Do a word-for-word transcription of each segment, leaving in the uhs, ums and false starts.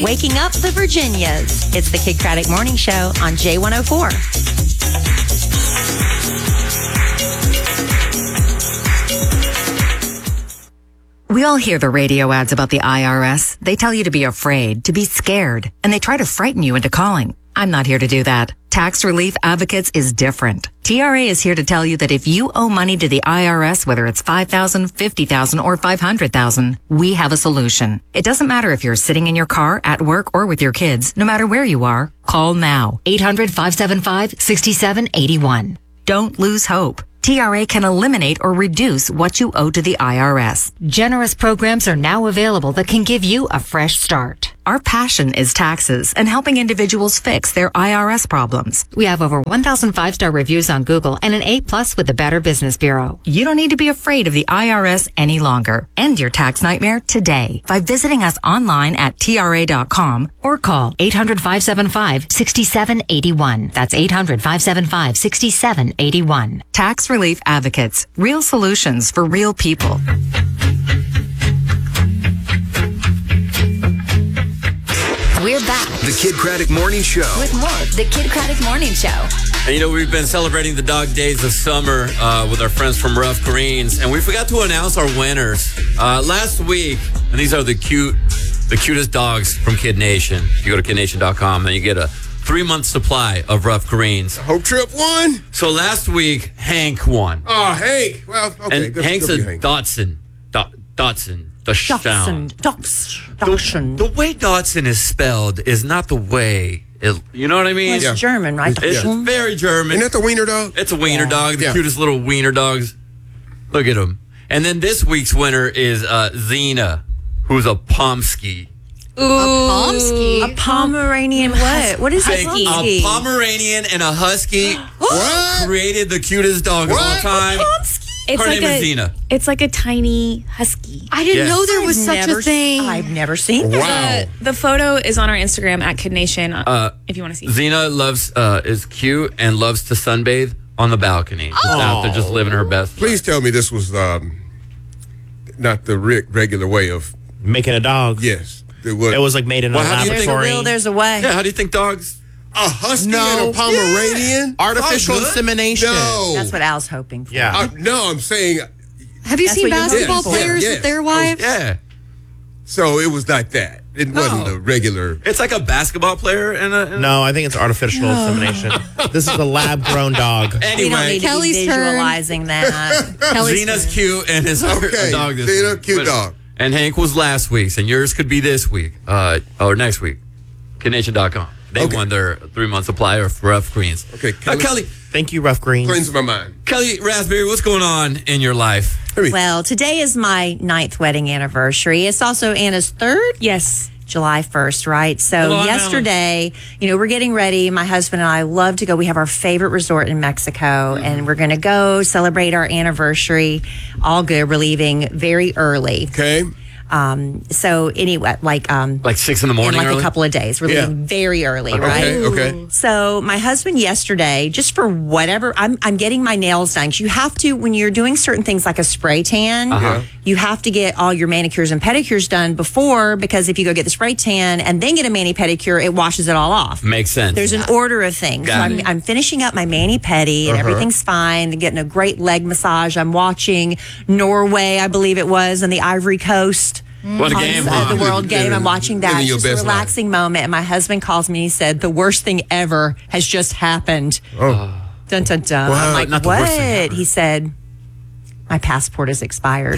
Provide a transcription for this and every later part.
Waking up the Virginias. It's the Kid Craddock Morning Show on J one oh four. We all hear the radio ads about the I R S. They tell you to be afraid, to be scared, and they try to frighten you into calling. I'm not here to do that. Tax Relief Advocates is different. T R A is here to tell you that if you owe money to the I R S, whether it's five thousand dollars, fifty thousand dollars, or five hundred thousand dollars, we have a solution. It doesn't matter if you're sitting in your car, at work, or with your kids. No matter where you are, call now. eight hundred, five seven five, six seven eight one. Don't lose hope. T R A can eliminate or reduce what you owe to the I R S. Generous programs are now available that can give you a fresh start. Our passion is taxes and helping individuals fix their I R S problems. We have over one thousand five-star reviews on Google and an A plus with the Better Business Bureau. You don't need to be afraid of the I R S any longer. End your tax nightmare today by visiting us online at T R A dot com or call eight hundred, five seven five, six seven eight one. That's eight hundred, five seven five, six seven eight one. Tax Relief Advocates. Real solutions for real people. We're back The Kid Craddock Morning Show. with more of the Kid Craddock Morning Show. And you know, we've been celebrating the dog days of summer uh, with our friends from Rough Greens, and we forgot to announce our winners uh, last week. And these are the cute, the cutest dogs from Kid Nation. You go to kid nation dot com, and you get a three-month supply of Rough Greens. Hope Trip won. So last week, Hank won. Oh, Hank. Well, okay. And good, Hank's good a for Hank. Dotson. Dot, Dotson. The Dachshund. sound. Dachshund. The, the way Dotson is spelled is not the way it, you know what I mean? It's Yeah. German, right? It's Dachshund. very German. Isn't that the wiener dog? It's a wiener Yeah. dog, the Yeah. cutest little wiener dogs. Look at him. And then this week's winner is uh, Xena, who's a Pomsky. A Pomsky. A Pomeranian what? What is Think a a Pomeranian and a Husky What? created the cutest dog of all What? time. It's Her like name a, is Xena. It's like a tiny husky. I didn't Yes. know there was I've such never- a thing. I've never seen Wow. that. The, the photo is on our Instagram at Kid Nation. Uh, if you want to see. Xena loves uh, is cute and loves to sunbathe on the balcony. Just out there, just living her best. Please tell me this was um, not the re- regular way of. Making a dog. Yes. It was, It was like made in Well, a how do you There's think- a laboratory. will, there's a way. Yeah, how do you think dogs? a husky No. and a Pomeranian. Artificial Oh, good. insemination. No. That's what Al's hoping for. Yeah. Uh, no, I'm saying. Have you That's seen what you're basketball looking for. players Yes, with their yes. wives? Yeah. So it was like that. It wasn't a regular. It's like a basketball player and a. And No, I think it's artificial insemination. This is a lab-grown dog. We don't Anyway, need to Kelly's be turn. visualizing that. Kelly's Xena's turn. cute and his Okay, a dog this Xena, week. cute But- dog. And Hank was last week's, and yours could be this week, uh, or next week. kid nation dot com. They Okay. won their three-month supply of Rough Greens. Okay, Uh, Kelly. Kelly, Thank you, Rough Greens. Cleanse my mind. Kelly Raspberry, what's going on in your life? Well, today is my ninth wedding anniversary. It's also Anna's third. Yes. July first, right? So Hello, Anna. yesterday, you know, we're getting ready. My husband and I love to go. We have our favorite resort in Mexico, and we're going to go celebrate our anniversary. All good. We're leaving very early. Okay. Um, so anyway, like um, Like six in the in morning like early? a couple of days. We're Yeah. leaving very early, right? Okay. Okay. So my husband yesterday, just for whatever, I'm I'm getting my nails done. 'Cause you have to, when you're doing certain things like a spray tan, Uh-huh. you have to get all your manicures and pedicures done before, because if you go get the spray tan and then get a mani pedicure, it washes it all off. Makes sense. There's an order of things. So Got I'm, it. I'm finishing up my mani pedi and everything's fine. And getting a great leg massage. I'm watching Norway, I believe it was, and the Ivory Coast. What a on game, uh, huh? the World Game. I'm watching that. Living It's your just a best relaxing moment. And my husband calls me and he said, the worst thing ever has just happened. Oh. Dun, dun, dun. Wow. I'm like, Not the what? worst thing ever. He said, my passport is expired.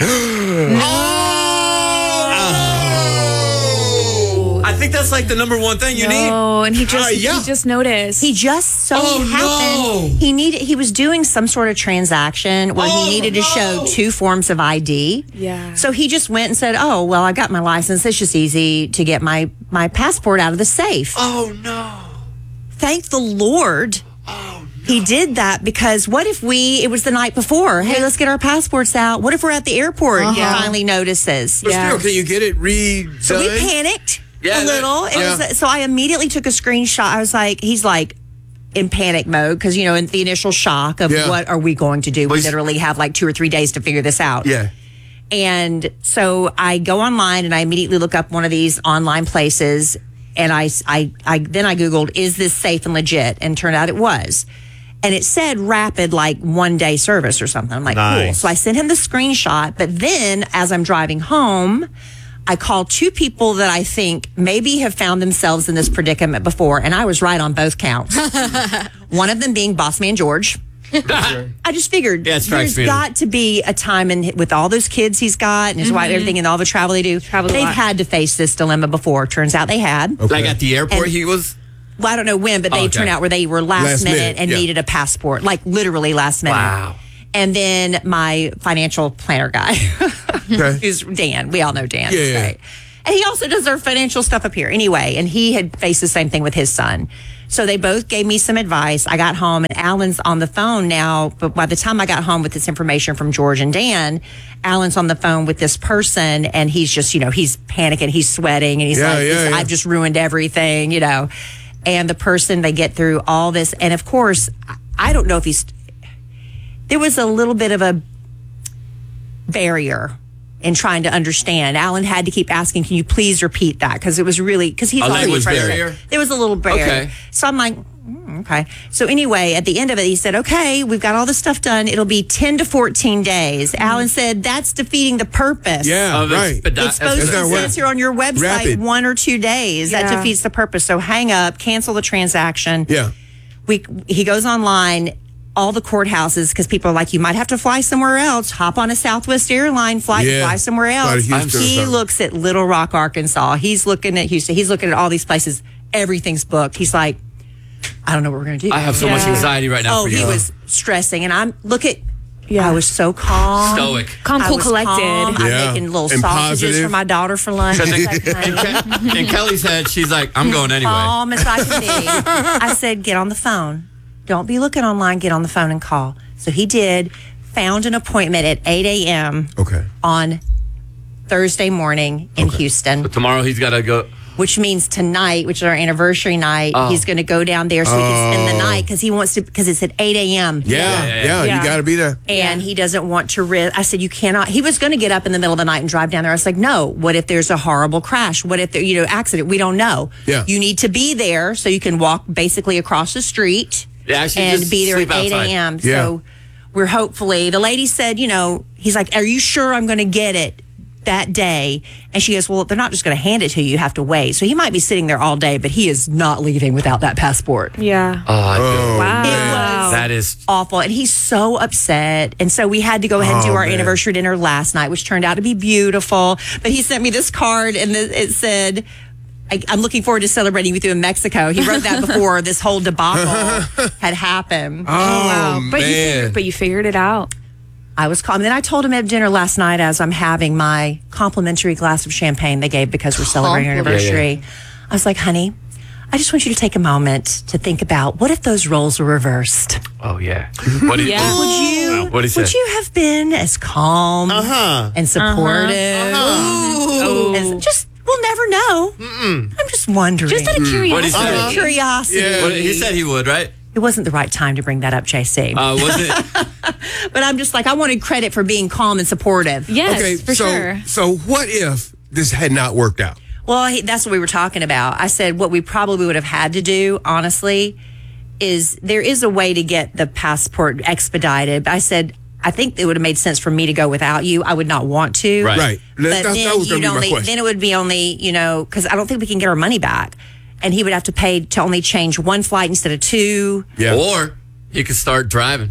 I think that's like the number one thing you need. Oh, and he just Uh, yeah. he just noticed. He just so Oh, happened no. he needed he was doing some sort of transaction where Oh, he needed to show no. two forms of I D. Yeah. So he just went and said, "Oh, well, I got my license. It's just easy to get my my passport out of the safe." Oh, no. Thank the Lord. He did that, because what if we, it was the night before, hey, let's get our passports out. What if we're at the airport and he Uh-huh. finally notices? But Yeah. still, can you get it redone? So we panicked Yeah, a little. that- It yeah. was, so I immediately took a screenshot. I was like, he's like in panic mode, because, you know, in the initial shock of Yeah. what are we going to do? We Please. literally have like two or three days to figure this out. Yeah. And so I go online and I immediately look up one of these online places, and I, I, I then I Googled, is this safe and legit? And turned out it was. And it said rapid, like one day service or something. I'm like, cool. Nice. So I sent him the screenshot. But then as I'm driving home, I called two people that I think maybe have found themselves in this predicament before. And I was right on both counts. One of them being Boss Man George. I just figured Yeah, it strikes there's me. got to be a time in with all those kids he's got and his wife, everything, and all the travel they do. Traveled a They've lot. had to face this dilemma before. Turns out they had. Okay. Like at the airport, And- he was. Well, I don't know when, but they Oh, okay. turned out where they were last, Last minute, minute, and yeah. needed a passport, like literally last minute. Wow. And then my financial planner guy, Okay. who's Dan. We all know Dan. Yeah, yeah. Right? And he also does our financial stuff up here anyway. And he had faced the same thing with his son. So they both gave me some advice. I got home and Alan's on the phone now. But by the time I got home with this information from George and Dan, Alan's on the phone with this person and he's just, you know, he's panicking, he's sweating, and he's Yeah, like, yeah, "This- yeah. I've just ruined everything, you know. And the person, they get through all this. And of course, I- I don't know if he's, there was a little bit of a barrier in trying to understand. Alan had to keep asking, can you please repeat that? Because it was really, because he's A already language frustrated. barrier? There was a little barrier. Okay. So I'm like, mm, okay. So anyway, at the end of it, he said, okay, we've got all this stuff done. It'll be ten to fourteen days. Alan said, that's defeating the purpose. Yeah, Of right. expedi- It's supposed That's to not what- says here on your website Rapid. one or two days. That Yeah. defeats the purpose. So hang up, cancel the transaction. Yeah. We he goes online, all the courthouses, because people are like, you might have to fly somewhere else. Hop on a Southwest airline flight, Yeah. fly somewhere Fly to else. Houston or He something. looks at Little Rock, Arkansas. He's looking at Houston. He's looking at all these places. Everything's booked. He's like, I don't know what we're going to do. I have so much Yeah. anxiety right now Oh, for you. he was stressing, and I'm look at. Yeah. I was so calm. Stoic. Calm, I cool, was collected. calm. I'm Yeah. making little And sausages positive. for my daughter for lunch. Because It's in, like, honey, in, Ke- in Kelly's head, she's like, I'm going anyway. calm as I can be. I said, get on the phone. Don't be looking online. Get on the phone and call. So he did. Found an appointment at eight a.m. Okay. on Thursday morning in Houston, But tomorrow he's got to go. which means tonight, which is our anniversary night, Oh. he's going to go down there so he can spend the night because he wants to, because it's at eight a.m. Yeah, Yeah, yeah, yeah, yeah. you got to be there. And he doesn't want to risk. I said, you cannot. He was going to get up in the middle of the night and drive down there. I was like, no. What if there's a horrible crash? What if there, you know, accident? We don't know. Yeah. You need to be there so you can walk basically across the street Yeah, actually and just be there sleep at eight outside. a.m. Yeah. So we're hopefully, the lady said, you know, he's like, are you sure I'm going to get it that day? And she goes, well, they're not just going to hand it to you. You have to wait. So he might be sitting there all day, but he is not leaving without that passport. Yeah. Oh, I feel Oh, Wow. man. that is. Awful. And he's so upset. And so we had to go ahead and do Oh, our man. anniversary dinner last night, which turned out to be beautiful. But he sent me this card and the, it said, I, I'm looking forward to celebrating with you in Mexico. He wrote that before this whole debacle had happened. Oh, Wow. But you, man. figured, but you figured it out. I was calm. And then I told him at dinner last night as I'm having my complimentary glass of champagne they gave because we're celebrating our anniversary. I was like, honey, I just want you to take a moment to think about what if those roles were reversed? Oh, yeah. What did, Yeah. Would you What'd he say? would you have been as calm Uh-huh. and supportive? Ooh. And just we'll never know. I'm just wondering. Just out of What'd he curiosity. say? Out of curiosity. Yeah. What, he said he would, right? It wasn't the right time to bring that up, J C. Uh, was it? but I'm just like, I wanted credit for being calm and supportive. Yes, Okay, for so sure. so what if this had not worked out? Well, he, that's what we were talking about. I said what we probably would have had to do, honestly, is there is a way to get the passport expedited. But I said, I think it would have made sense for me to go without you. I would not want to. Right. Right. But That, that, then that was going you'd to be my only, question. then it would be only, you know, because I don't think we can get our money back. And he would have to pay to only change one flight instead of two yeah. Or he could start driving.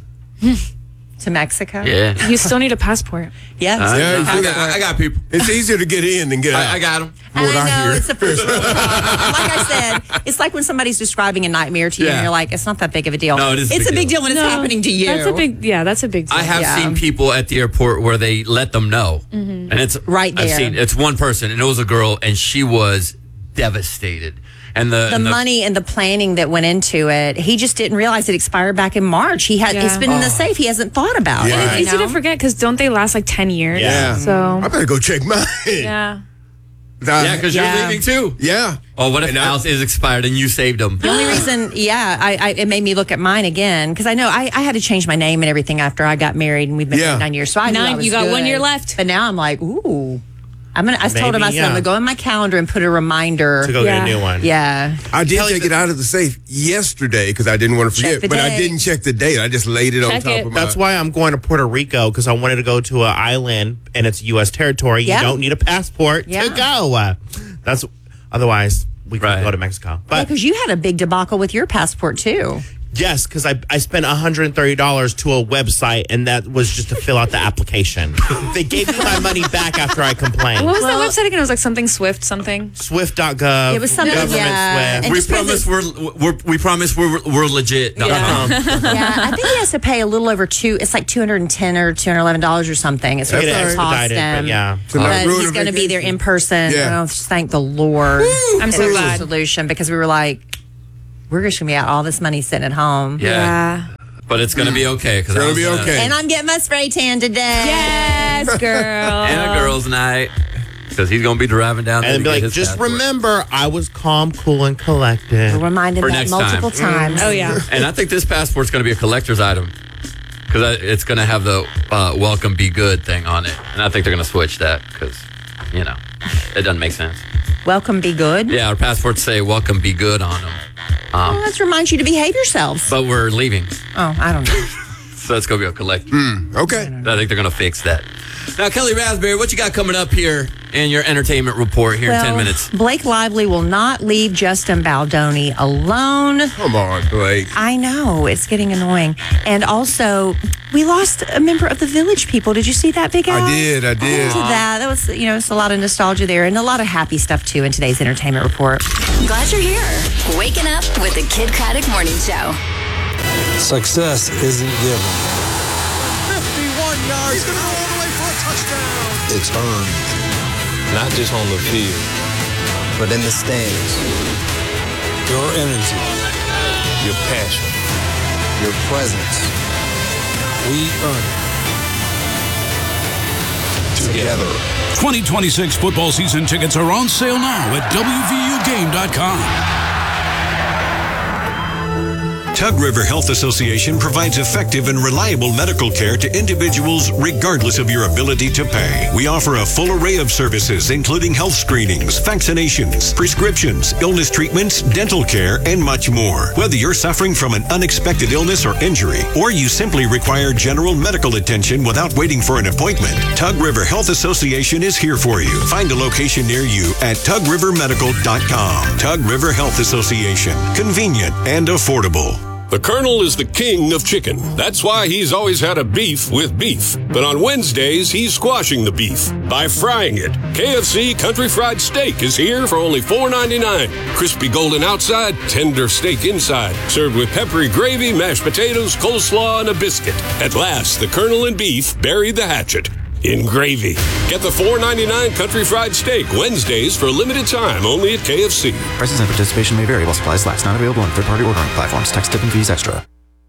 to Mexico. Yeah. You still need a passport. Yeah. Uh, Yeah, I, you got, I got people. It's easier to get in than get out. I, I got them. And what I I know hear. it's the first world problem. Like I said, it's like when somebody's describing a nightmare to you, Yeah. and you're like, "It's not that big of a deal." No, it is a It's big a big deal. deal when it's No, happening to you. That's a big, yeah, that's a big deal. I have Yeah. seen people at the airport where they let them know, and it's Right I've there. seen it's one person, and it was a girl, and she was devastated. And the, the and the money and the planning that went into it. He just didn't realize it expired back in March. He had Yeah. it's been in the safe. He hasn't thought about Yeah. it. It's you easy know? to forget because don't they last like ten years? Yeah. So, I better go check mine. yeah. That- yeah, because Yeah. you're leaving too. yeah. Oh, what if And I- ours is expired and you saved them? The only reason, yeah, I, I it made me look at mine again because I know I, I had to change my name and everything after I got married and we've been Yeah. married nine years. So I knew Nine, I was you got one good. year left. But now I'm like, ooh, I'm gonna. I told him I Maybe, said I'm yeah. gonna go in my calendar and put a reminder. To go Yeah. get a new one. Yeah. I did Kelly, take the- it out of the safe yesterday because I didn't want to Check forget, the but I date. didn't check the date. I just laid it on Check top it. of my. That's why I'm going to Puerto Rico because I wanted to go to an island and it's U S territory. Yeah. You don't need a passport Yeah. to go. Uh, that's otherwise we could Right. go to Mexico. But Because you had a big debacle with your passport too. yes, because I, I spent one hundred thirty dollars to a website and that was just to fill out the application. They gave me my money back after I complained. What was Well- that website again? It was like something Swift something. Swift dot gov. It was something, Government yeah. Swift. And We just because promise we're, we're we promise we're we're legit. Yeah. Yeah, I think he has to pay a little over two. It's like two hundred and ten or two hundred eleven dollars or something. It's what Get it it cost expedited, him. but yeah. To not But ruin he's a going to be there vacation. in person. Yeah. Oh, thank the Lord. I'm so It was a glad. solution because we were like, we're just going to be out all this money sitting at home. Yeah. But it's gonna be okay. Cause It's gonna I was be gonna- okay. And I'm getting my spray tan today. Yes, girl. And a girls' night. Because he's gonna be driving down there. And to be get like, his just passport. remember, I was calm, cool, and collected. We're reminded For that next multiple time. times. Oh yeah. And I think this passport's going to be a collector's item because it's going to have the uh, welcome be good thing on it. And I think they're going to switch that because, you know, it doesn't make sense. Welcome, be good. Yeah, our passports say welcome be good on them. Um, Well, let's remind you to behave yourselves. but we're leaving. Oh, I don't know. So it's going to be a collector. Okay. I think they're going to fix that. Now, Kelly Raspberry, what you got coming up here in your entertainment report here in ten minutes? Blake Lively will not leave Justin Baldoni alone. Come on, Blake. I know, it's getting annoying. And also, we lost a member of the Village People. Did you see that, Big Al? I did, I did. To that. That was, you know, it's a lot of nostalgia there and a lot of happy stuff, too, in today's entertainment report. Glad you're here. Waking up with the Kid Craddock Morning Show. Success isn't given. fifty-one yards. He's going to go all the way for a touchdown. It's earned. Not just on the field, but in the stands. Your energy, your passion, your presence. We earn it. Together. twenty twenty-six football season tickets are on sale now at W V U game dot com. Tug River Health Association provides effective and reliable medical care to individuals regardless of your ability to pay. We offer a full array of services, including health screenings, vaccinations, prescriptions, illness treatments, dental care, and much more. Whether you're suffering from an unexpected illness or injury, or you simply require general medical attention without waiting for an appointment, Tug River Health Association is here for you. Find a location near you at tug river medical dot com. Tug River Health Association. Convenient and affordable. The Colonel is the king of chicken. That's why he's always had a beef with beef. But on Wednesdays, he's squashing the beef by frying it. K F C Country Fried Steak is here for only four ninety-nine. Crispy golden outside, tender steak inside. Served with peppery gravy, mashed potatoes, coleslaw, and a biscuit. At last, the Colonel and beef buried the hatchet in gravy. Get the four ninety-nine Country Fried Steak Wednesdays for a limited time only at K F C. Prices and participation may vary while supplies last. Not available on third-party ordering platforms. Tax, tip, and fees extra.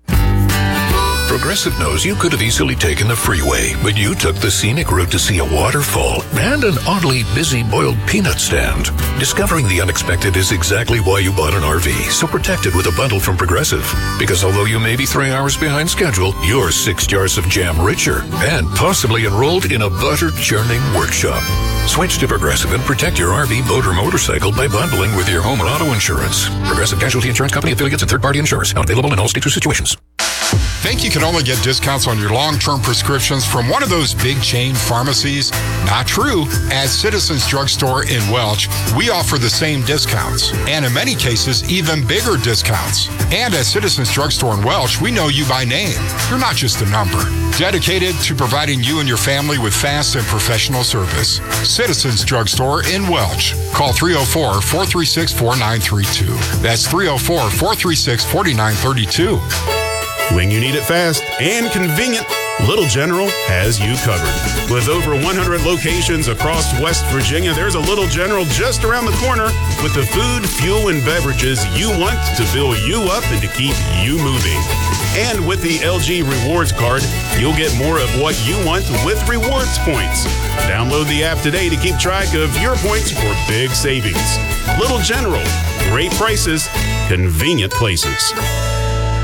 Progressive knows you could have easily taken the freeway, but you took the scenic route to see a waterfall and an oddly busy boiled peanut stand. Discovering the unexpected is exactly why you bought an R V, so protect it with a bundle from Progressive. Because although you may be three hours behind schedule, you're six jars of jam richer and possibly enrolled in a butter churning workshop. Switch to Progressive and protect your R V, boat, or motorcycle by bundling with your home and auto insurance. Progressive Casualty Insurance Company affiliates and third-party insurers. Not available in all states or situations. Think you can only get discounts on your long-term prescriptions from one of those big chain pharmacies? Not true. At Citizens Drugstore in Welch, we offer the same discounts, and in many cases, even bigger discounts. And at Citizens Drugstore in Welch, we know you by name. You're not just a number. Dedicated to providing you and your family with fast and professional service. Citizens Drugstore in Welch. Call three oh four, four three six, four nine three two. That's three oh four, four three six, four nine three two. When you need it fast and convenient, Little General has you covered. With over one hundred locations across West Virginia, there's a Little General just around the corner with the food, fuel, and beverages you want to fill you up and to keep you moving. And with the L G Rewards Card, you'll get more of what you want with rewards points. Download the app today to keep track of your points for big savings. Little General, great prices, convenient places.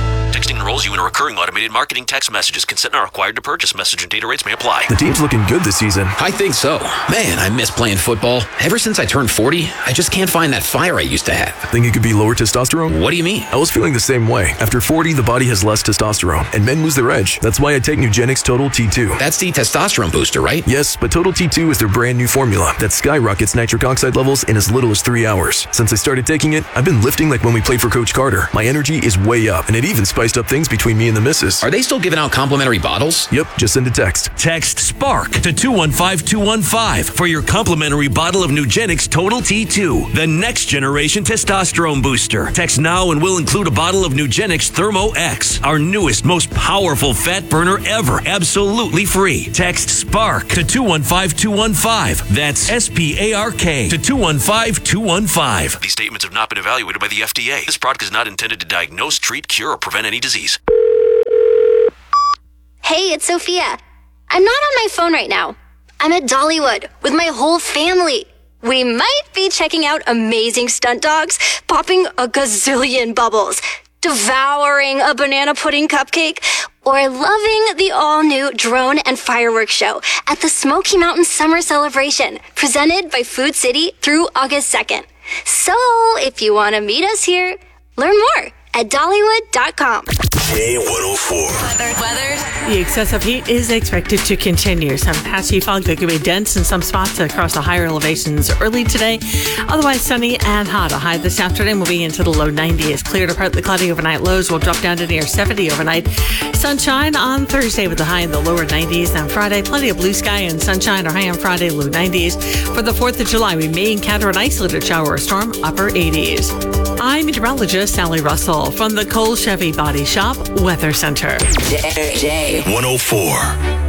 Texting enrolls you in a recurring automated marketing text messages. Consent not required to purchase. Message and data rates may apply. The team's looking good this season. I think so. Man, I miss playing football. Ever since I turned forty, I just can't find that fire I used to have. Think it could be lower testosterone? What do you mean? I was feeling the same way. After forty, the body has less testosterone, and men lose their edge. That's why I take Nugenix Total T two. That's the testosterone booster, right? Yes, but Total T two is their brand new formula that skyrockets nitric oxide levels in as little as three hours. Since I started taking it, I've been lifting like when we played for Coach Carter. My energy is way up, and it even spiced up things between me and the missus. Are they still giving out complimentary bottles? Yep, just send a text. Text SPARK to two one five two one five for your complimentary bottle of Nugenix Total T two, the next generation testosterone booster. Text now and we'll include a bottle of Nugenix Thermo X, our newest, most powerful fat burner ever, absolutely free. Text SPARK to two one five two one five. That's S P A R K to two one five two one five. These statements have not been evaluated by the F D A. This product is not intended to diagnose, treat, cure, or prevent any disease. Hey, it's Sophia. I'm not on my phone right now. I'm at Dollywood with my whole family. We might be checking out amazing stunt dogs, popping a gazillion bubbles, devouring a banana pudding cupcake, or loving the all-new drone and fireworks show at the Smoky Mountain Summer Celebration, presented by Food City through August second. So, if you want to meet us here, learn more at Dollywood dot com. K one oh four. Weather. Weather. The excessive heat is expected to continue. Some patchy fog that could be dense in some spots across the higher elevations early today. Otherwise sunny and hot. A high this afternoon will be into the low nineties. Clear to partly cloudy overnight. Lows will drop down to near seventy overnight. Sunshine on Thursday with a high in the lower nineties. On Friday, plenty of blue sky and sunshine. Or high on Friday, low nineties. For the fourth of July, we may encounter an isolated shower or storm, upper eighties. I'm meteorologist Sally Russell from the Cole Chevy Body Shop Weather Center. J one oh four.